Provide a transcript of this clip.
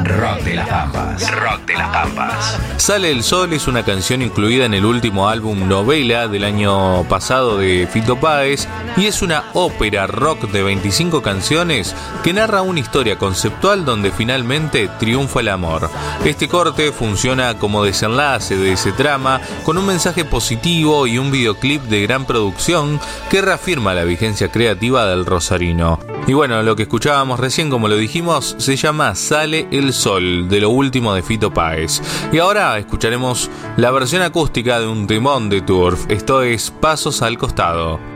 Rock de las Pampas. Rock de las Pampas. Sale el Sol es una canción incluida en el último álbum Novela del año pasado de Fito Páez y es una ópera rock de 25 canciones que narra una historia conceptual donde finalmente triunfa el amor. Este corte funciona como desenlace de ese trama con un mensaje positivo y un videoclip de gran producción que reafirma la vigencia creativa del rosarino. Y bueno, lo que escuchábamos recién, como lo dijimos, se llama Sale el Sol, de lo último de Fito Páez. Y ahora escucharemos la versión acústica de un temón de Turf, esto es Pasos al Costado.